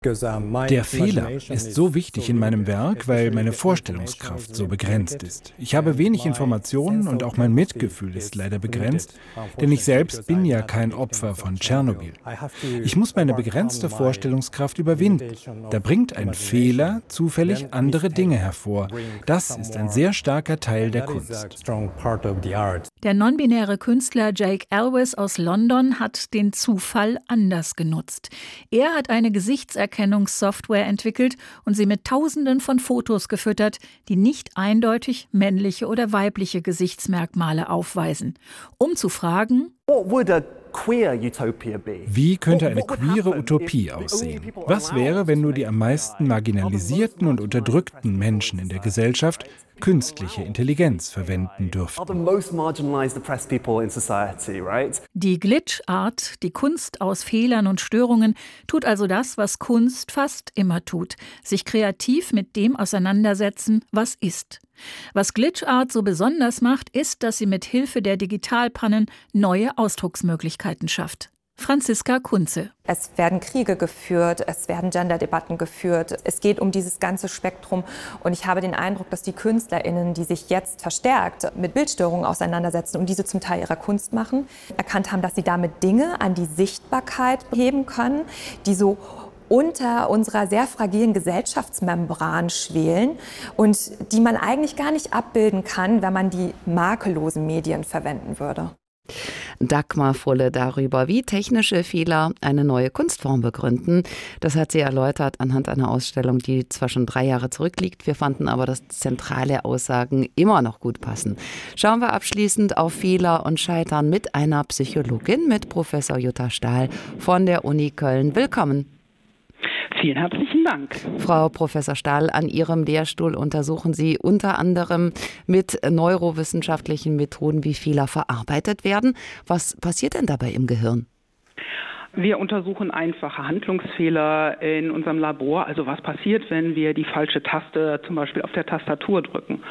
Der Fehler ist so wichtig in meinem Werk, weil meine Vorstellungskraft so begrenzt ist. Ich habe wenig Informationen und auch mein Mitgefühl ist leider begrenzt, denn ich selbst bin ja kein Opfer von Tschernobyl. Ich muss meine begrenzte Vorstellungskraft überwinden. Da bringt ein Fehler zufällig andere Dinge hervor. Das ist ein sehr starker Teil der Kunst. Der nonbinäre Künstler Jake Elwes aus London hat den Zufall anders genutzt. Er hat eine Gesichtserkennungssoftware entwickelt und sie mit Tausenden von Fotos gefüttert, die nicht eindeutig männliche oder weibliche Gesichtsmerkmale aufweisen, um zu fragen: Wie könnte eine queere Utopie aussehen? Was wäre, wenn nur die am meisten marginalisierten und unterdrückten Menschen in der Gesellschaft künstliche Intelligenz verwenden dürften? Die Glitch-Art, die Kunst aus Fehlern und Störungen, tut also das, was Kunst fast immer tut: sich kreativ mit dem auseinandersetzen, was ist. Was Glitch-Art so besonders macht, ist, dass sie mit Hilfe der Digitalpannen neue Ausdrucksmöglichkeiten schafft. Franziska Kunze. Es werden Kriege geführt, es werden Gender-Debatten geführt. Es geht um dieses ganze Spektrum. Und ich habe den Eindruck, dass die KünstlerInnen, die sich jetzt verstärkt mit Bildstörungen auseinandersetzen und diese zum Teil ihrer Kunst machen, erkannt haben, dass sie damit Dinge an die Sichtbarkeit heben können, die so unter unserer sehr fragilen Gesellschaftsmembran schwelen und die man eigentlich gar nicht abbilden kann, wenn man die makellosen Medien verwenden würde. Dagmar Fulle darüber, wie technische Fehler eine neue Kunstform begründen. Das hat sie erläutert anhand einer Ausstellung, die zwar schon 3 Jahre zurückliegt. Wir fanden aber, dass zentrale Aussagen immer noch gut passen. Schauen wir abschließend auf Fehler und Scheitern mit einer Psychologin, mit Professor Jutta Stahl von der Uni Köln. Willkommen. Vielen herzlichen Dank. Frau Professor Stahl, an Ihrem Lehrstuhl untersuchen Sie unter anderem mit neurowissenschaftlichen Methoden, wie Fehler verarbeitet werden. Was passiert denn dabei im Gehirn? Wir untersuchen einfache Handlungsfehler in unserem Labor. Also was passiert, wenn wir die falsche Taste zum Beispiel auf der Tastatur drücken.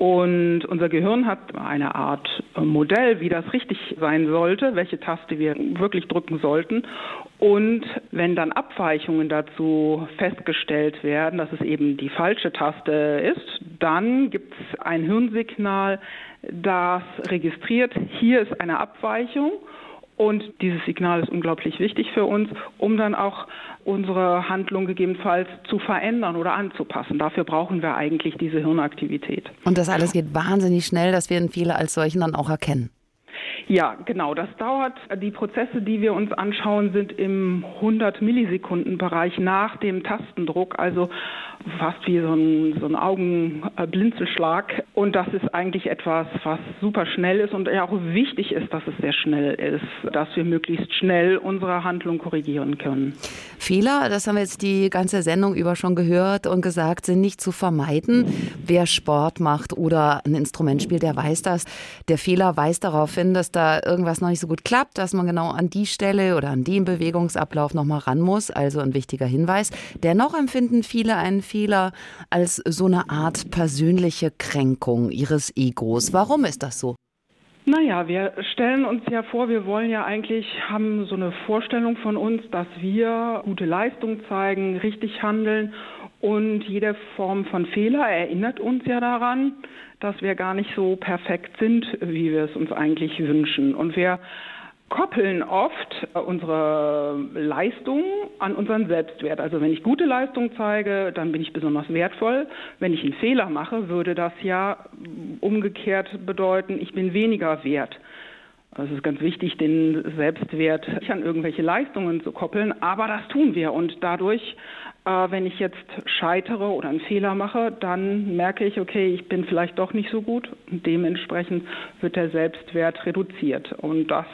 Und unser Gehirn hat eine Art Modell, wie das richtig sein sollte, welche Taste wir wirklich drücken sollten. Und wenn dann Abweichungen dazu festgestellt werden, dass es eben die falsche Taste ist, dann gibt es ein Hirnsignal, das registriert, hier ist eine Abweichung. Und dieses Signal ist unglaublich wichtig für uns, um dann auch unsere Handlung gegebenenfalls zu verändern oder anzupassen. Dafür brauchen wir eigentlich diese Hirnaktivität. Und das alles geht wahnsinnig schnell, dass wir einen Fehler als solchen dann auch erkennen. Ja, genau, das dauert. Die Prozesse, die wir uns anschauen, sind im 100-Millisekunden-Bereich nach dem Tastendruck, also fast wie so ein Augenblinzelschlag. Und das ist eigentlich etwas, was super schnell ist und ja auch wichtig ist, dass es sehr schnell ist, dass wir möglichst schnell unsere Handlung korrigieren können. Fehler, das haben wir jetzt die ganze Sendung über schon gehört und gesagt, sind nicht zu vermeiden. Wer Sport macht oder ein Instrument spielt, der weiß das. Der Fehler weist darauf hin, dass da irgendwas noch nicht so gut klappt, dass man genau an die Stelle oder an den Bewegungsablauf noch mal ran muss. Also ein wichtiger Hinweis. Dennoch empfinden viele einen Fehler als so eine Art persönliche Kränkung ihres Egos. Warum ist das so? Naja, wir stellen uns ja vor, wir wollen ja eigentlich, haben so eine Vorstellung von uns, dass wir gute Leistung zeigen, richtig handeln und jede Form von Fehler erinnert uns ja daran, dass wir gar nicht so perfekt sind, wie wir es uns eigentlich wünschen. Und wir koppeln oft unsere Leistung an unseren Selbstwert. Also wenn ich gute Leistung zeige, dann bin ich besonders wertvoll. Wenn ich einen Fehler mache, würde das ja umgekehrt bedeuten, ich bin weniger wert. Also es ist ganz wichtig, den Selbstwert nicht an irgendwelche Leistungen zu koppeln, aber das tun wir. Und dadurch, wenn ich jetzt scheitere oder einen Fehler mache, dann merke ich, okay, ich bin vielleicht doch nicht so gut. Und dementsprechend wird der Selbstwert reduziert. Und das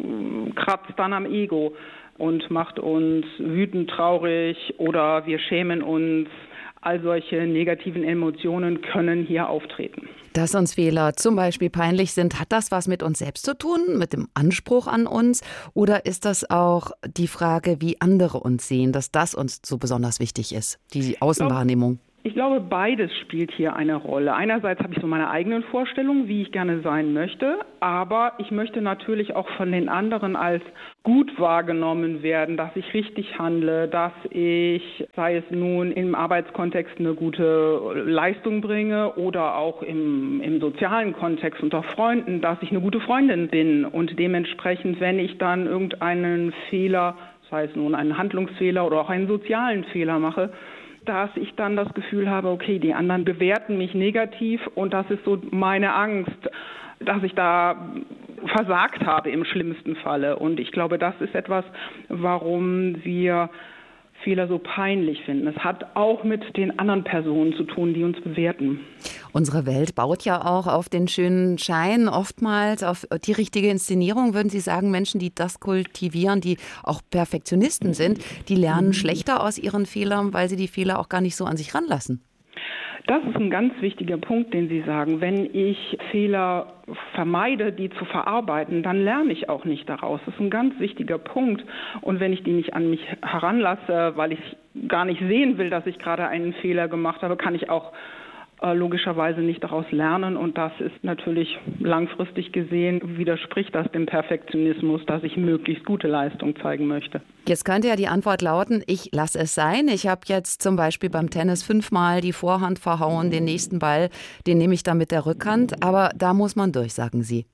kratzt dann am Ego und macht uns wütend, traurig oder wir schämen uns. All solche negativen Emotionen können hier auftreten. Dass uns Fehler zum Beispiel peinlich sind, hat das was mit uns selbst zu tun, mit dem Anspruch an uns? Oder ist das auch die Frage, wie andere uns sehen, dass das uns so besonders wichtig ist, die Außenwahrnehmung? Ich glaube, beides spielt hier eine Rolle. Einerseits habe ich so meine eigenen Vorstellungen, wie ich gerne sein möchte, aber ich möchte natürlich auch von den anderen als gut wahrgenommen werden, dass ich richtig handle, dass ich, sei es nun im Arbeitskontext, eine gute Leistung bringe oder auch im sozialen Kontext unter Freunden, dass ich eine gute Freundin bin und dementsprechend, wenn ich dann irgendeinen Fehler, sei es nun einen Handlungsfehler oder auch einen sozialen Fehler mache, dass ich dann das Gefühl habe, okay, die anderen bewerten mich negativ und das ist so meine Angst, dass ich da versagt habe im schlimmsten Falle. Und ich glaube, das ist etwas, warum wir Fehler so peinlich finden. Es hat auch mit den anderen Personen zu tun, die uns bewerten. Unsere Welt baut ja auch auf den schönen Schein, oftmals auf die richtige Inszenierung. Würden Sie sagen, Menschen, die das kultivieren, die auch Perfektionisten sind, die lernen schlechter aus ihren Fehlern, weil sie die Fehler auch gar nicht so an sich ranlassen? Das ist ein ganz wichtiger Punkt, den Sie sagen. Wenn ich Fehler vermeide, die zu verarbeiten, dann lerne ich auch nicht daraus. Das ist ein ganz wichtiger Punkt. Und wenn ich die nicht an mich heranlasse, weil ich gar nicht sehen will, dass ich gerade einen Fehler gemacht habe, kann ich auch logischerweise nicht daraus lernen. Und das ist natürlich langfristig gesehen, widerspricht das dem Perfektionismus, dass ich möglichst gute Leistung zeigen möchte. Jetzt könnte ja die Antwort lauten, ich lasse es sein. Ich habe jetzt zum Beispiel beim Tennis 5-mal die Vorhand verhauen, den nächsten Ball, den nehme ich dann mit der Rückhand. Aber da muss man durch, sagen Sie.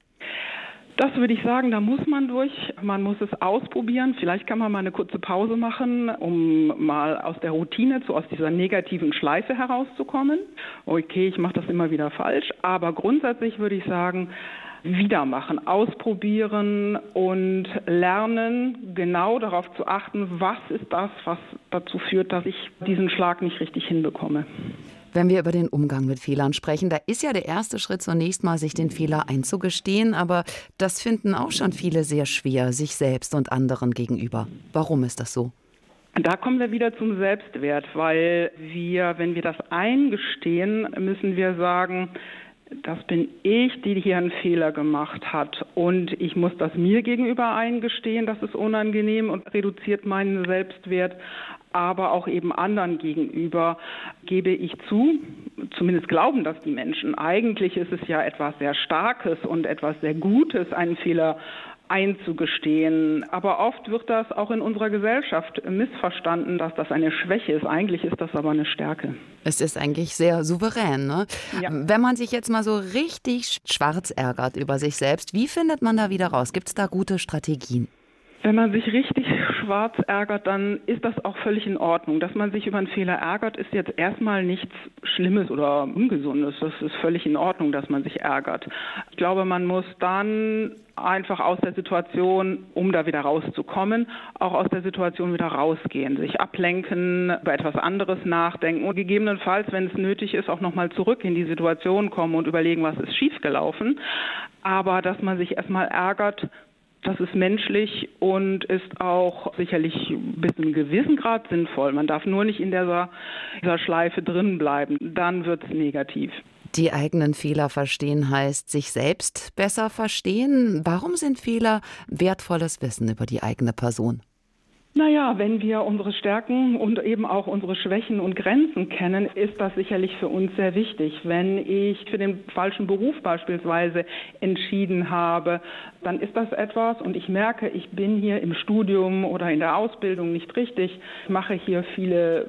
Das würde ich sagen, da muss man durch. Man muss es ausprobieren. Vielleicht kann man mal eine kurze Pause machen, um mal aus der Routine, aus dieser negativen Schleife herauszukommen. Okay, ich mache das immer wieder falsch. Aber grundsätzlich würde ich sagen, wieder machen, ausprobieren und lernen, genau darauf zu achten, was ist das, was dazu führt, dass ich diesen Schlag nicht richtig hinbekomme. Wenn wir über den Umgang mit Fehlern sprechen, da ist ja der erste Schritt zunächst mal, sich den Fehler einzugestehen. Aber das finden auch schon viele sehr schwer, sich selbst und anderen gegenüber. Warum ist das so? Da kommen wir wieder zum Selbstwert, weil wenn wir das eingestehen, müssen wir sagen, das bin ich, die hier einen Fehler gemacht hat. Und ich muss das mir gegenüber eingestehen, das ist unangenehm und reduziert meinen Selbstwert. Aber auch eben anderen gegenüber gebe ich zu, zumindest glauben das die Menschen. Eigentlich ist es ja etwas sehr Starkes und etwas sehr Gutes, einen Fehler einzugestehen. Aber oft wird das auch in unserer Gesellschaft missverstanden, dass das eine Schwäche ist. Eigentlich ist das aber eine Stärke. Es ist eigentlich sehr souverän, ne? Ja. Wenn man sich jetzt mal so richtig schwarz ärgert über sich selbst, wie findet man da wieder raus? Gibt es da gute Strategien? Wenn man sich richtig schwarz ärgert, dann ist das auch völlig in Ordnung. Dass man sich über einen Fehler ärgert, ist jetzt erstmal nichts Schlimmes oder Ungesundes. Das ist völlig in Ordnung, dass man sich ärgert. Ich glaube, man muss dann einfach aus der Situation, um da wieder rauszukommen, auch aus der Situation wieder rausgehen, sich ablenken, über etwas anderes nachdenken und gegebenenfalls, wenn es nötig ist, auch nochmal zurück in die Situation kommen und überlegen, was ist schiefgelaufen. Aber dass man sich erstmal ärgert, das ist menschlich und ist auch sicherlich bis zu einem gewissen Grad sinnvoll. Man darf nur nicht in dieser Schleife drin bleiben. Dann wird es negativ. Die eigenen Fehler verstehen heißt, sich selbst besser verstehen. Warum sind Fehler wertvolles Wissen über die eigene Person? Naja, wenn wir unsere Stärken und eben auch unsere Schwächen und Grenzen kennen, ist das sicherlich für uns sehr wichtig. Wenn ich für den falschen Beruf beispielsweise entschieden habe, dann ist das etwas und ich merke, ich bin hier im Studium oder in der Ausbildung nicht richtig. Ich mache hier viele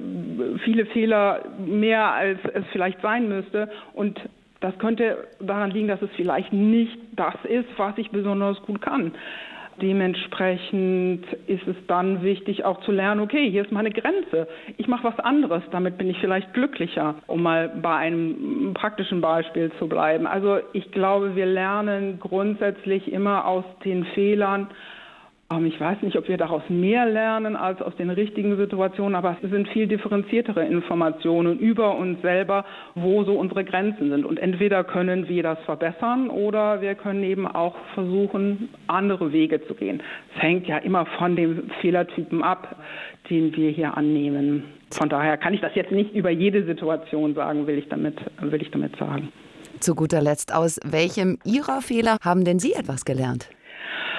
Fehler, mehr als es vielleicht sein müsste und das könnte daran liegen, dass es vielleicht nicht das ist, was ich besonders gut kann. Dementsprechend ist es dann wichtig, auch zu lernen, okay, hier ist meine Grenze. Ich mache was anderes, damit bin ich vielleicht glücklicher, um mal bei einem praktischen Beispiel zu bleiben. Also ich glaube, wir lernen grundsätzlich immer aus den Fehlern. Ich weiß nicht, ob wir daraus mehr lernen als aus den richtigen Situationen, aber es sind viel differenziertere Informationen über uns selber, wo so unsere Grenzen sind. Und entweder können wir das verbessern oder wir können eben auch versuchen, andere Wege zu gehen. Es hängt ja immer von dem Fehlertypen ab, den wir hier annehmen. Von daher kann ich das jetzt nicht über jede Situation sagen, will ich damit sagen. Zu guter Letzt, aus welchem Ihrer Fehler haben denn Sie etwas gelernt?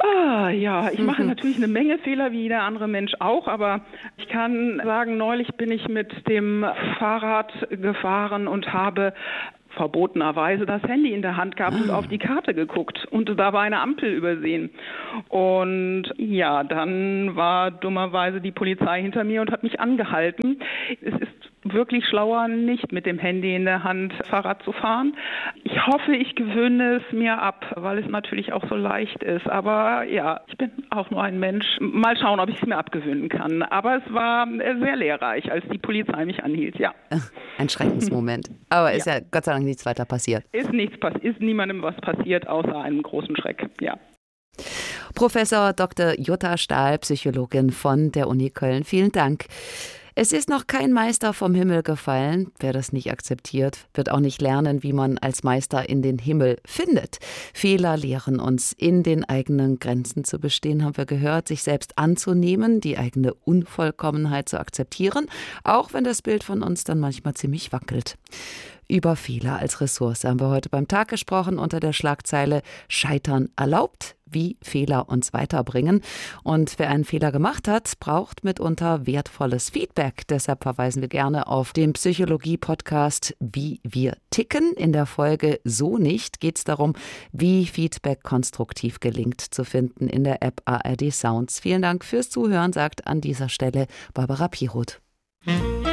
Ja, ich mache natürlich eine Menge Fehler, wie jeder andere Mensch auch, aber ich kann sagen, neulich bin ich mit dem Fahrrad gefahren und habe verbotenerweise das Handy in der Hand gehabt und auf die Karte geguckt und da war eine Ampel übersehen. Und ja, dann war dummerweise die Polizei hinter mir und hat mich angehalten. Es ist wirklich schlauer, nicht mit dem Handy in der Hand Fahrrad zu fahren. Ich hoffe, ich gewöhne es mir ab, weil es natürlich auch so leicht ist. Aber ja, ich bin auch nur ein Mensch. Mal schauen, ob ich es mir abgewöhnen kann. Aber es war sehr lehrreich, als die Polizei mich anhielt, ja. Ein Schreckensmoment. Aber ist ja Gott sei Dank nichts weiter passiert. Ist niemandem was passiert, außer einem großen Schreck, ja. Professor Dr. Jutta Stahl, Psychologin von der Uni Köln. Vielen Dank. Es ist noch kein Meister vom Himmel gefallen. Wer das nicht akzeptiert, wird auch nicht lernen, wie man als Meister in den Himmel findet. Fehler lehren uns, in den eigenen Grenzen zu bestehen, haben wir gehört, sich selbst anzunehmen, die eigene Unvollkommenheit zu akzeptieren, auch wenn das Bild von uns dann manchmal ziemlich wackelt. Über Fehler als Ressource haben wir heute beim Tag gesprochen unter der Schlagzeile Scheitern erlaubt, wie Fehler uns weiterbringen. Und wer einen Fehler gemacht hat, braucht mitunter wertvolles Feedback. Deshalb verweisen wir gerne auf den Psychologie-Podcast Wie wir ticken. In der Folge So nicht geht es darum, wie Feedback konstruktiv gelingt, zu finden in der App ARD Sounds. Vielen Dank fürs Zuhören, sagt an dieser Stelle Barbara Piroth.